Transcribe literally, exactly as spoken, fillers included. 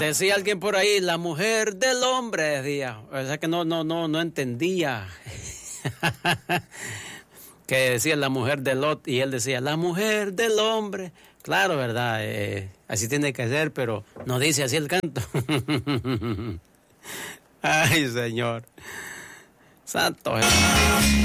Decía alguien por ahí, la mujer del hombre, decía. O sea que no, no, no, no entendía. Que decía la mujer de Lot y él decía, la mujer del hombre. Claro, ¿verdad? Eh, así tiene que ser, pero no dice así el canto. Ay, Señor. Santo Jesús.